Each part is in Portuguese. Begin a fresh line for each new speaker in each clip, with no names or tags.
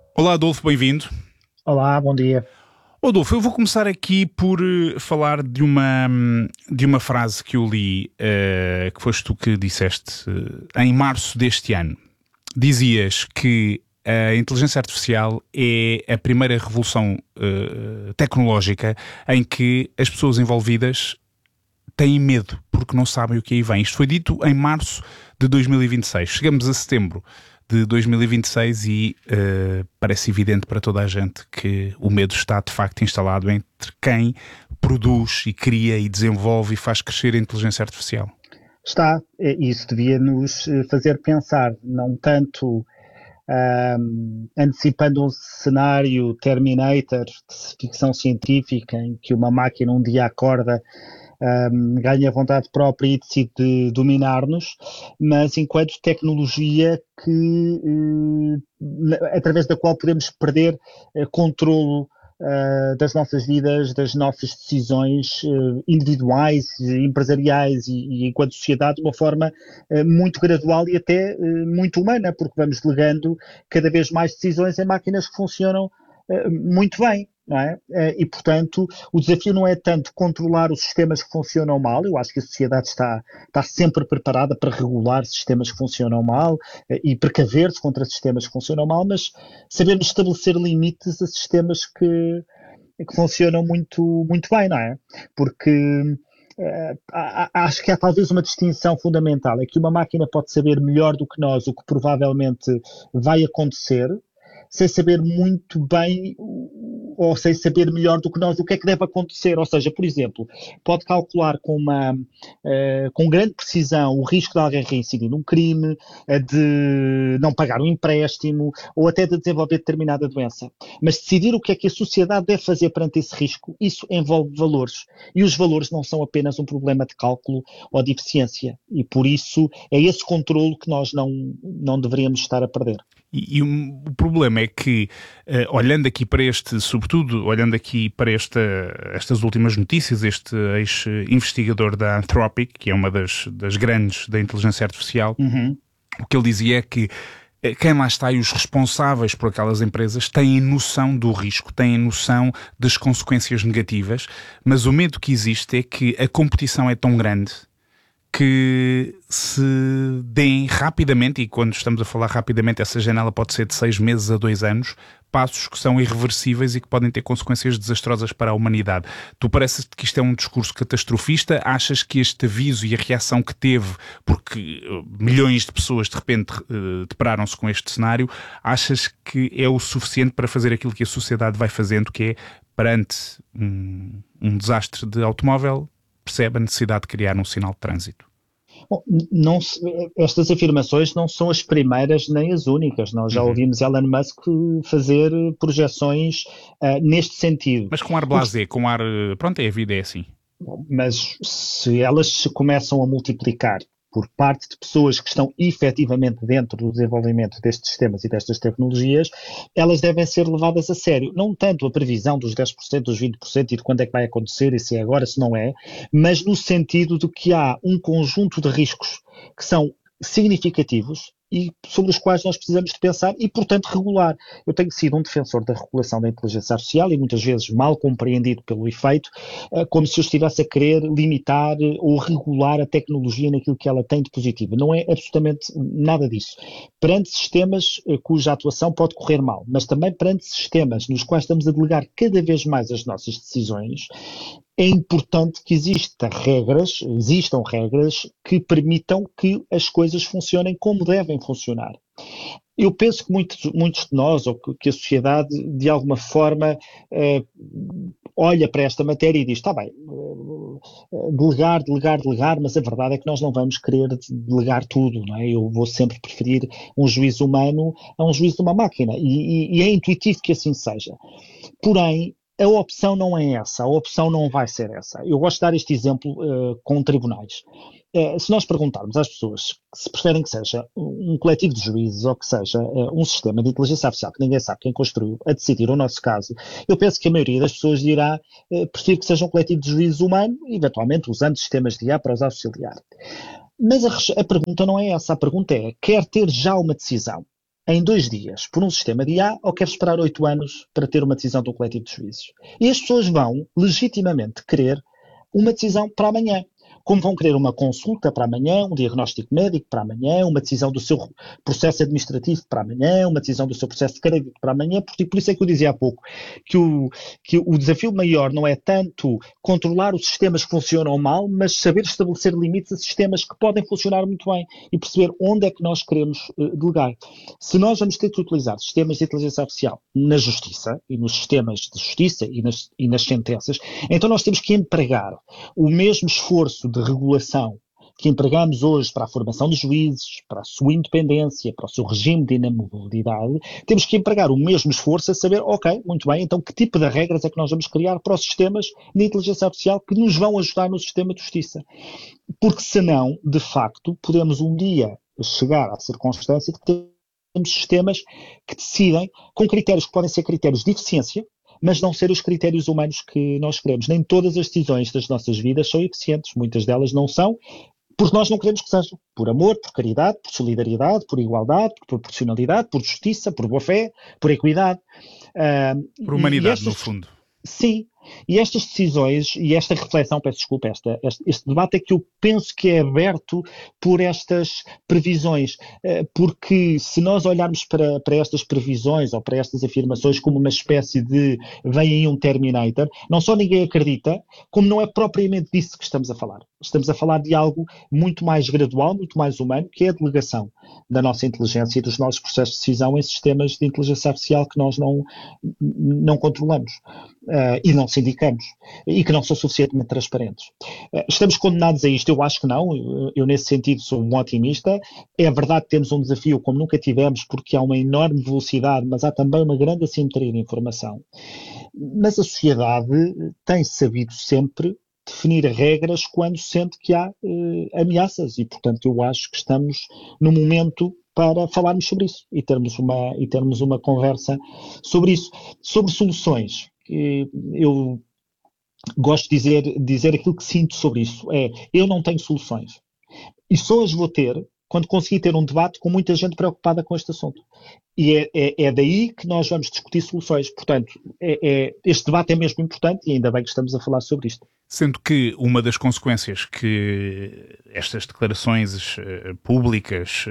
Olá, Adolfo, bem-vindo.
Olá, bom dia.
Adolfo, eu vou começar aqui por falar de uma frase que eu li, que foste tu que disseste em março deste ano. Dizias que a inteligência artificial é a primeira revolução tecnológica em que as pessoas envolvidas têm medo porque não sabem o que aí vem. Isto foi dito em março de 2026. Chegamos a setembro de 2026 e parece evidente para toda a gente que o medo está de facto instalado entre quem produz e cria e desenvolve e faz crescer a inteligência artificial.
Está, isso devia nos fazer pensar, não tanto antecipando um cenário Terminator de ficção científica em que uma máquina um dia acorda, ganha vontade própria e decide dominar-nos, mas enquanto tecnologia através da qual podemos perder controlo das nossas vidas, das nossas decisões individuais, empresariais e enquanto sociedade de uma forma muito gradual e até muito humana, porque vamos delegando cada vez mais decisões em máquinas que funcionam muito bem. Não é? E, portanto, o desafio não é tanto controlar os sistemas que funcionam mal, eu acho que a sociedade está sempre preparada para regular sistemas que funcionam mal e precaver-se contra sistemas que funcionam mal, mas sabermos estabelecer limites a sistemas que funcionam muito, muito bem, não é? Porque acho que há talvez uma distinção fundamental, é que uma máquina pode saber melhor do que nós o que provavelmente vai acontecer, sem saber muito bem ou sem saber melhor do que nós o que é que deve acontecer. Ou seja, por exemplo, pode calcular com grande precisão o risco de alguém reincidir num crime, de não pagar um empréstimo ou até de desenvolver determinada doença. Mas decidir o que é que a sociedade deve fazer perante esse risco, isso envolve valores. E os valores não são apenas um problema de cálculo ou de eficiência. E por isso é esse controlo que nós não deveríamos estar a perder.
E o problema é que, olhando aqui para sobretudo olhando aqui para estas últimas notícias, este ex-investigador da Anthropic, que é uma das grandes da inteligência artificial, o que ele dizia é que quem lá está e os responsáveis por aquelas empresas têm noção do risco, têm noção das consequências negativas, mas o medo que existe é que a competição é tão grande que se deem rapidamente, e quando estamos a falar rapidamente, essa janela pode ser de 6 meses a 2 anos, passos que são irreversíveis e que podem ter consequências desastrosas para a humanidade. Tu parece-te que isto é um discurso catastrofista? Achas que este aviso e a reação que teve, porque milhões de pessoas de repente depararam-se com este cenário, achas que é o suficiente para fazer aquilo que a sociedade vai fazendo, que é, perante um desastre de automóvel, percebe a necessidade de criar um sinal de trânsito?
Bom, estas afirmações não são as primeiras nem as únicas. Nós já
Uhum.
ouvimos Elon Musk fazer projeções neste sentido.
Mas com ar blasé, com ar... Pronto, é a vida, é assim.
Mas se elas se começam a multiplicar por parte de pessoas que estão efetivamente dentro do desenvolvimento destes sistemas e destas tecnologias, elas devem ser levadas a sério. Não tanto a previsão dos 10%, dos 20% e de quando é que vai acontecer e se é agora, se não é, mas no sentido de que há um conjunto de riscos que são significativos e sobre os quais nós precisamos de pensar e, portanto, regular. Eu tenho sido um defensor da regulação da inteligência artificial e muitas vezes mal compreendido pelo efeito, como se eu estivesse a querer limitar ou regular a tecnologia naquilo que ela tem de positivo. Não é absolutamente nada disso. Perante sistemas cuja atuação pode correr mal, mas também perante sistemas nos quais estamos a delegar cada vez mais as nossas decisões, é importante que existam regras que permitam que as coisas funcionem como devem funcionar. Eu penso que muitos de nós, ou que a sociedade, de alguma forma, olha para esta matéria e diz, está bem, delegar, mas a verdade é que nós não vamos querer delegar tudo, não é? Eu vou sempre preferir um juízo humano a um juízo de uma máquina, e é intuitivo que assim seja. Porém, a opção não é essa, a opção não vai ser essa. Eu gosto de dar este exemplo com tribunais. Se nós perguntarmos às pessoas se preferem que seja um coletivo de juízes ou que seja um sistema de inteligência artificial que ninguém sabe quem construiu a decidir o nosso caso, eu penso que a maioria das pessoas dirá prefiro que seja um coletivo de juízes humano, eventualmente usando sistemas de IA para os auxiliar. Mas a pergunta não é essa, a pergunta é, quer ter já uma decisão? em 2 dias por um sistema de IA ou queres esperar 8 anos para ter uma decisão do coletivo de juízes? E as pessoas vão legitimamente querer uma decisão para amanhã. Como vão querer uma consulta para amanhã, um diagnóstico médico para amanhã, uma decisão do seu processo administrativo para amanhã, uma decisão do seu processo de crédito para amanhã. Por isso é que eu dizia há pouco que o desafio maior não é tanto controlar os sistemas que funcionam mal, mas saber estabelecer limites a sistemas que podem funcionar muito bem e perceber onde é que nós queremos delegar. Se nós vamos ter que utilizar sistemas de inteligência artificial na justiça e nos sistemas de justiça e nas sentenças, então nós temos que empregar o mesmo esforço de regulação que empregamos hoje para a formação de juízes, para a sua independência, para o seu regime de inamovibilidade, temos que empregar o mesmo esforço a saber, ok, muito bem, então que tipo de regras é que nós vamos criar para os sistemas de inteligência artificial que nos vão ajudar no sistema de justiça. Porque senão, de facto, podemos um dia chegar à circunstância de que temos sistemas que decidem com critérios que podem ser critérios de eficiência, mas não ser os critérios humanos que nós queremos. Nem todas as decisões das nossas vidas são eficientes, muitas delas não são, porque nós não queremos que sejam. Por amor, por caridade, por solidariedade, por igualdade, por proporcionalidade, por justiça, por boa-fé, por equidade.
Por humanidade, no fundo.
Sim, e estas decisões e esta reflexão, peço desculpa, este debate é que eu penso que é aberto por estas previsões, porque se nós olharmos para estas previsões ou para estas afirmações como uma espécie de vem aí um Terminator, não só ninguém acredita, como não é propriamente disso que estamos a falar. Estamos a falar de algo muito mais gradual, muito mais humano, que é a delegação da nossa inteligência e dos nossos processos de decisão em sistemas de inteligência artificial que nós não controlamos. E não sindicamos, e que não são suficientemente transparentes. Estamos condenados a isto? Eu acho que não. Eu nesse sentido sou um otimista. É verdade que temos um desafio como nunca tivemos, porque há uma enorme velocidade, mas há também uma grande assimetria de informação. Mas a sociedade tem sabido sempre definir regras quando sente que há ameaças e, portanto, eu acho que estamos no momento para falarmos sobre isso e termos uma conversa sobre isso. Sobre soluções, eu gosto de dizer aquilo que sinto sobre isso. Eu não tenho soluções. E só as vou ter quando conseguir ter um debate com muita gente preocupada com este assunto. E é daí que nós vamos discutir soluções. Portanto, este debate é mesmo importante e ainda bem que estamos a falar sobre isto.
Sendo que uma das consequências que estas declarações públicas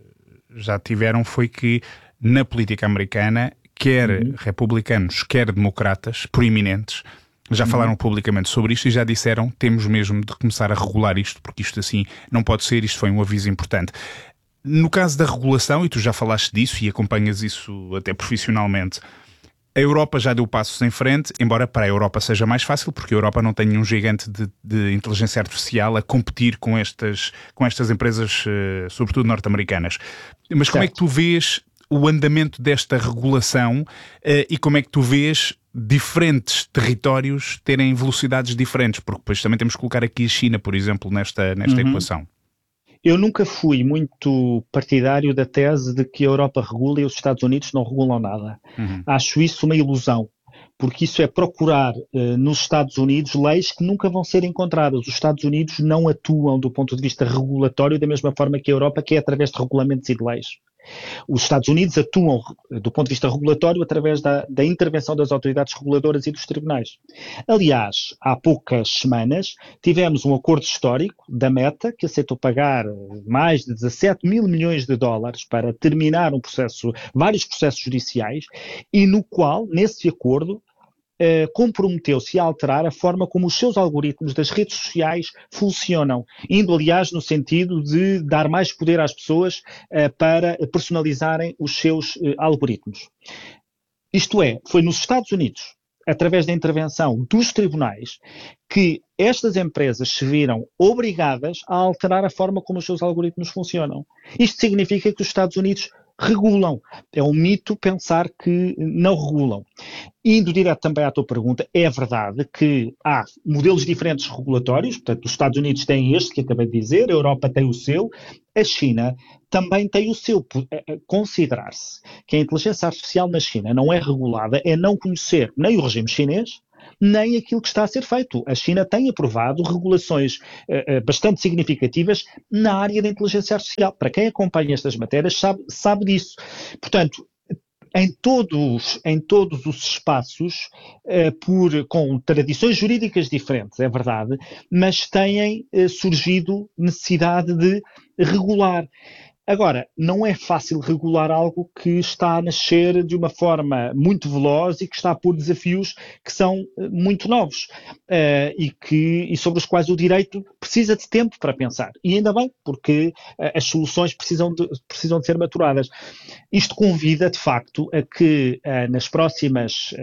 já tiveram foi que na política americana, quer republicanos, quer democratas, proeminentes, já falaram publicamente sobre isto e já disseram temos mesmo de começar a regular isto, porque isto assim não pode ser, isto foi um aviso importante. No caso da regulação, e tu já falaste disso e acompanhas isso até profissionalmente, a Europa já deu passos em frente, embora para a Europa seja mais fácil, porque a Europa não tem nenhum gigante de inteligência artificial a competir com estas empresas, sobretudo norte-americanas. Mas como é que tu vês o andamento desta regulação e como é que tu vês diferentes territórios terem velocidades diferentes? Porque depois também temos que colocar aqui a China, por exemplo, nesta equação.
Eu nunca fui muito partidário da tese de que a Europa regula e os Estados Unidos não regulam nada. Acho isso uma ilusão, porque isso é procurar nos Estados Unidos leis que nunca vão ser encontradas. Os Estados Unidos não atuam do ponto de vista regulatório da mesma forma que a Europa, que é através de regulamentos e de leis. Os Estados Unidos atuam, do ponto de vista regulatório, através da intervenção das autoridades reguladoras e dos tribunais. Aliás, há poucas semanas, tivemos um acordo histórico da Meta, que aceitou pagar mais de 17 mil milhões de dólares para terminar vários processos judiciais, e no qual, nesse acordo, comprometeu-se a alterar a forma como os seus algoritmos das redes sociais funcionam, indo, aliás, no sentido de dar mais poder às pessoas para personalizarem os seus algoritmos. Isto é, foi nos Estados Unidos, através da intervenção dos tribunais, que estas empresas se viram obrigadas a alterar a forma como os seus algoritmos funcionam. Isto significa que os Estados Unidos regulam. É um mito pensar que não regulam. Indo direto também à tua pergunta, é verdade que há modelos diferentes regulatórios, portanto, os Estados Unidos têm este que acabei de dizer, a Europa tem o seu, a China também tem o seu. Considerar-se que a inteligência artificial na China não é regulada é não conhecer nem o regime chinês, nem aquilo que está a ser feito. A China tem aprovado regulações bastante significativas na área da inteligência artificial. Para quem acompanha estas matérias sabe disso. Portanto, em todos os espaços, com tradições jurídicas diferentes, é verdade, mas têm surgido necessidade de regular. Agora, não é fácil regular algo que está a nascer de uma forma muito veloz e que está a pôr desafios que são muito novos e sobre os quais o direito precisa de tempo para pensar. E ainda bem, porque as soluções precisam de ser maturadas. Isto convida, de facto, a que nas próximas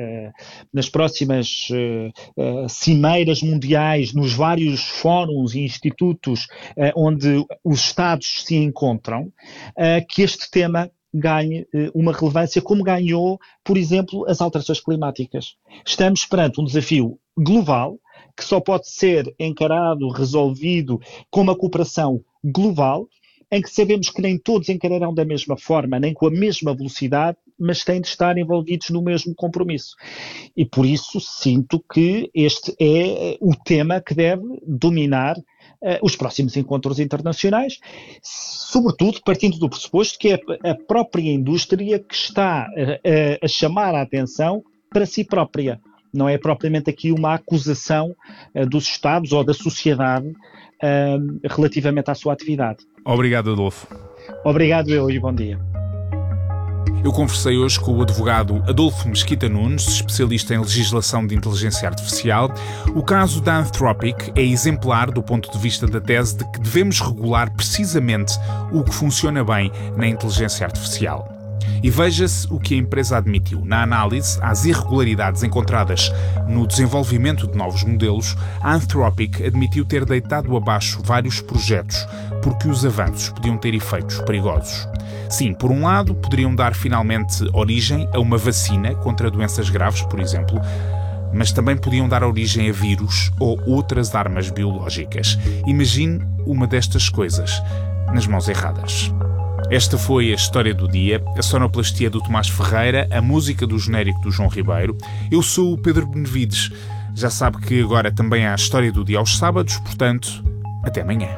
cimeiras mundiais, nos vários fóruns e institutos onde os Estados se encontram, que este tema ganhe uma relevância como ganhou, por exemplo, as alterações climáticas. Estamos perante um desafio global que só pode ser encarado, resolvido com uma cooperação global, em que sabemos que nem todos encararão da mesma forma, nem com a mesma velocidade, mas têm de estar envolvidos no mesmo compromisso. E por isso sinto que este é o tema que deve dominar os próximos encontros internacionais, sobretudo partindo do pressuposto que é a própria indústria que está a chamar a atenção para si própria. Não é propriamente aqui uma acusação dos Estados ou da sociedade relativamente à sua atividade.
Obrigado, Adolfo.
Obrigado eu e bom dia.
Eu conversei hoje com o advogado Adolfo Mesquita Nunes, especialista em legislação de inteligência artificial. O caso da Anthropic é exemplar do ponto de vista da tese de que devemos regular precisamente o que funciona bem na inteligência artificial. E veja-se o que a empresa admitiu. Na análise às irregularidades encontradas no desenvolvimento de novos modelos, a Anthropic admitiu ter deitado abaixo vários projetos porque os avanços podiam ter efeitos perigosos. Sim, por um lado, poderiam dar finalmente origem a uma vacina contra doenças graves, por exemplo, mas também podiam dar origem a vírus ou outras armas biológicas. Imagine uma destas coisas nas mãos erradas. Esta foi a história do dia, a sonoplastia do Tomás Ferreira, a música do genérico do João Ribeiro. Eu sou o Pedro Benevides. Já sabe que agora também há a história do dia aos sábados, portanto, até amanhã.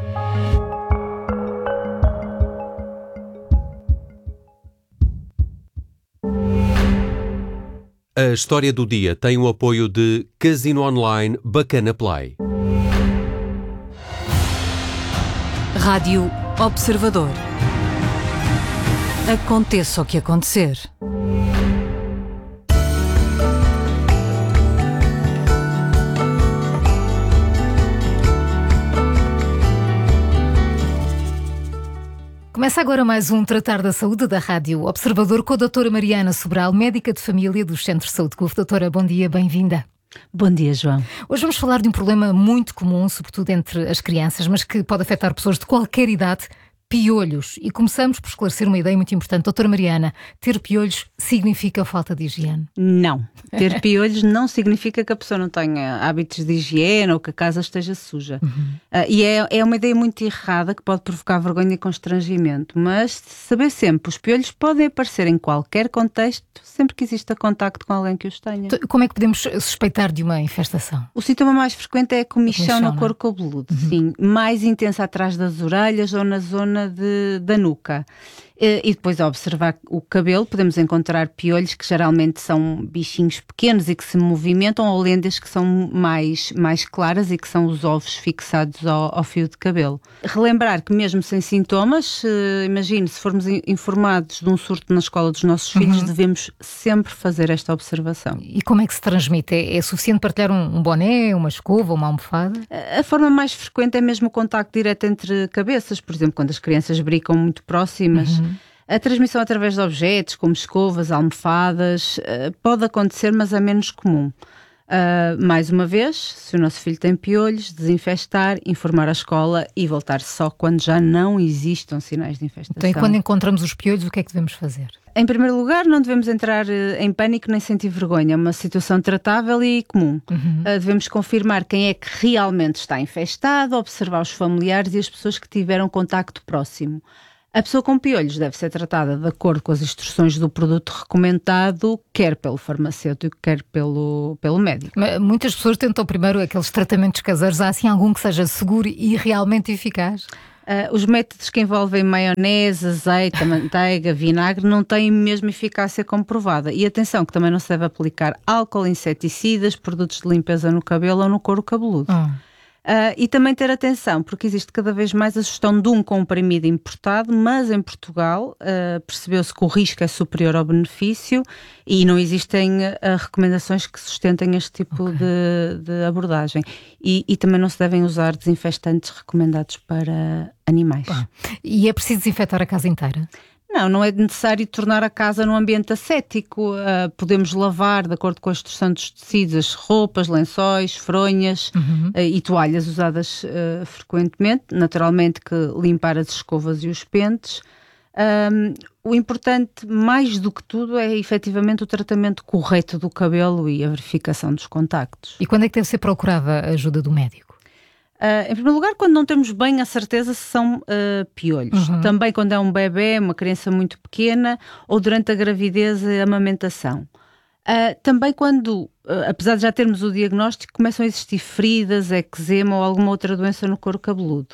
A história do dia tem o apoio de Casino Online Bacana Play.
Rádio Observador. Aconteça o que acontecer. Começa agora mais um Tratar da Saúde da Rádio Observador com a doutora Mariana Sobral, médica de família dos Centros de Saúde CUF. Doutora, bom dia, bem-vinda.
Bom dia, João.
Hoje vamos falar de um problema muito comum, sobretudo entre as crianças, mas que pode afetar pessoas de qualquer idade: piolhos. E começamos por esclarecer uma ideia muito importante. Doutora Mariana, ter piolhos significa falta de higiene?
Não. Ter piolhos não significa que a pessoa não tenha hábitos de higiene ou que a casa esteja suja. E é uma ideia muito errada que pode provocar vergonha e constrangimento. Mas saber sempre, os piolhos podem aparecer em qualquer contexto, sempre que exista contacto com alguém que os tenha.
Como é que podemos suspeitar de uma infestação?
O sintoma mais frequente é a comichão no couro cabeludo. Sim, mais intensa atrás das orelhas ou na zona da nuca. E depois, ao observar o cabelo, podemos encontrar piolhos que geralmente são bichinhos pequenos e que se movimentam, ou lendas que são mais claras e que são os ovos fixados ao fio de cabelo. Relembrar que mesmo sem sintomas, imagine, se formos informados de um surto na escola dos nossos filhos, devemos sempre fazer esta observação.
E como é que se transmite? É suficiente partilhar um boné, uma escova, uma almofada?
A forma mais frequente é mesmo o contacto direto entre cabeças, por exemplo, quando as crianças brincam muito próximas. A transmissão através de objetos, como escovas, almofadas, pode acontecer, mas é menos comum. Mais uma vez, se o nosso filho tem piolhos, desinfestar, informar a escola e voltar só quando já não existam sinais de infestação.
Então, e quando encontramos os piolhos, o que é que devemos fazer?
Em primeiro lugar, não devemos entrar em pânico nem sentir vergonha. É uma situação tratável e comum. Devemos confirmar quem é que realmente está infestado, observar os familiares e as pessoas que tiveram contacto próximo. A pessoa com piolhos deve ser tratada de acordo com as instruções do produto recomendado, quer pelo farmacêutico, quer pelo médico.
Muitas pessoas tentam primeiro aqueles tratamentos caseiros. Há assim algum que seja seguro e realmente eficaz?
Os métodos que envolvem maionese, azeite, manteiga, vinagre não têm mesmo eficácia comprovada. E atenção, que também não se deve aplicar álcool, inseticidas, produtos de limpeza no cabelo ou no couro cabeludo. E também ter atenção, porque existe cada vez mais a sugestão de um comprimido importado, mas em Portugal percebeu-se que o risco é superior ao benefício e não existem recomendações que sustentem este tipo de abordagem. E também não se devem usar desinfestantes recomendados para animais.
E é preciso desinfetar a casa inteira?
Não é necessário tornar a casa num ambiente ascético. Podemos lavar, de acordo com a instrução dos tecidos, as roupas, lençóis, fronhas e toalhas usadas frequentemente. Naturalmente que limpar as escovas e os pentes. O importante, mais do que tudo, é efetivamente o tratamento correto do cabelo e a verificação dos contactos.
E quando é que deve ser procurada a ajuda do médico?
Em primeiro lugar, quando não temos bem a certeza se são piolhos. Também quando é um bebê, uma criança muito pequena, ou durante a gravidez e a amamentação. Também quando, apesar de já termos o diagnóstico, começam a existir feridas, eczema ou alguma outra doença no couro cabeludo.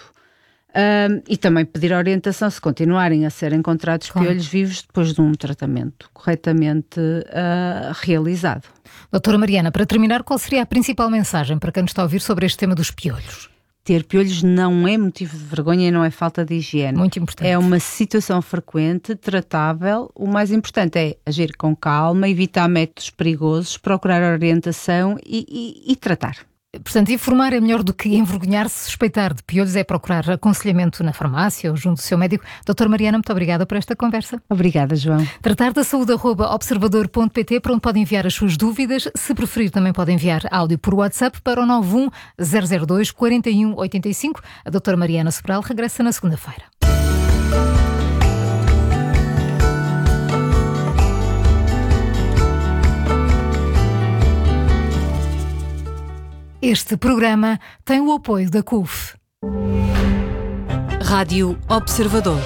E também pedir orientação se continuarem a ser encontrados piolhos vivos depois de um tratamento corretamente realizado.
Doutora Mariana, para terminar, qual seria a principal mensagem para quem nos está a ouvir sobre este tema dos piolhos?
Ter piolhos não é motivo de vergonha e não é falta de higiene.
Muito importante.
É uma situação frequente, tratável. O mais importante é agir com calma, evitar métodos perigosos, procurar orientação e tratar.
Portanto, informar é melhor do que envergonhar-se. Suspeitar de piolhos é procurar aconselhamento na farmácia ou junto do seu médico. Doutora Mariana, muito obrigada por esta conversa.
Obrigada, João.
Tratar da saúde @observador.pt, para onde pode enviar as suas dúvidas. Se preferir, também pode enviar áudio por WhatsApp para o 91 002 41 85. A doutora Mariana Sobral regressa na segunda-feira. Este programa tem o apoio da CUF.
Rádio Observador.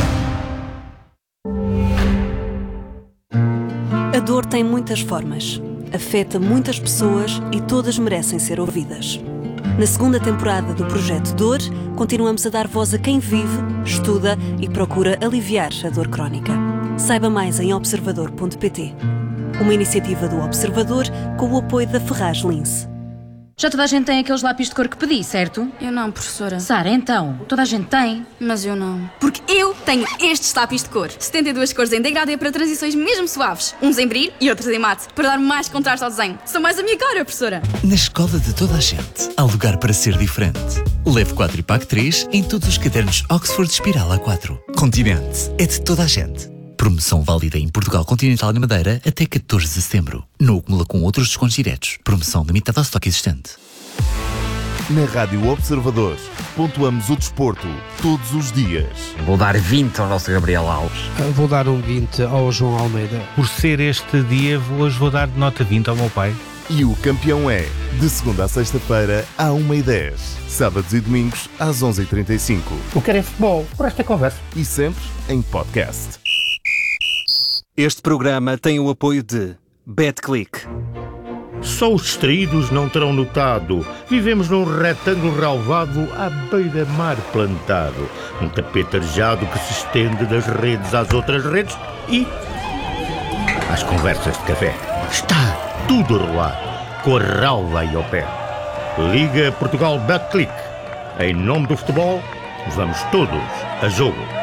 A dor tem muitas formas, afeta muitas pessoas e todas merecem ser ouvidas. Na segunda temporada do Projeto Dor, continuamos a dar voz a quem vive, estuda e procura aliviar a dor crónica. Saiba mais em observador.pt. Uma iniciativa do Observador com o apoio da Ferraz Lince.
Já toda a gente tem aqueles lápis de cor que pedi, certo?
Eu não, professora.
Sara, então, toda a gente tem.
Mas eu não.
Porque eu tenho estes lápis de cor. 72 cores em degradê para transições mesmo suaves. Uns em brilho e outros em mate, para dar mais contraste ao desenho. São mais a minha cara, professora.
Na escola de toda a gente, há lugar para ser diferente. Leve 4 e pague 3 em todos os cadernos Oxford Espiral A4. Continente é de toda a gente. Promoção válida em Portugal Continental e Madeira até 14 de setembro. Não acumula com outros descontos diretos. Promoção limitada ao estoque existente.
Na Rádio Observador, pontuamos o desporto todos os dias.
Vou dar 20 ao nosso Gabriel Alves.
Vou dar um 20 ao João Almeida.
Por ser este dia, hoje vou dar de nota 20 ao meu pai.
E o campeão é, de segunda a sexta-feira, à 1h10. Sábados e domingos, às 11h35.
O que é futebol, por esta conversa.
E sempre em podcast.
Este programa tem o apoio de BetClick.
Só os distraídos não terão notado. Vivemos num retângulo relvado à beira-mar plantado. Um tapete arejado que se estende das redes às outras redes e às conversas de café. Está tudo a rolar, com a relva aí ao pé. Liga Portugal BetClick. Em nome do futebol, vamos todos a jogo.